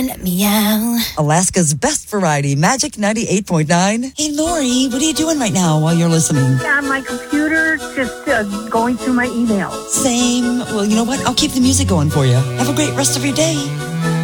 Meow. Alaska's best variety, Magic 98.9. Hey, Lori, what are you doing right now while you're listening? On my computer, just going through my emails. Same. Well, you know what? I'll keep the music going for you. Have a great rest of your day.